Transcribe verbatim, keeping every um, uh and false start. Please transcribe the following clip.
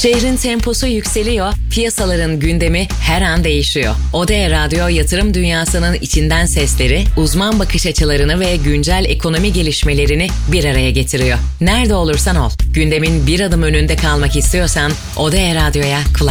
Şehrin temposu yükseliyor, piyasaların gündemi her an değişiyor. Odea Radyo, yatırım dünyasının içinden sesleri, uzman bakış açılarını ve güncel ekonomi gelişmelerini bir araya getiriyor. Nerede olursan ol, gündemin bir adım önünde kalmak istiyorsan Odea Radyo'ya kulak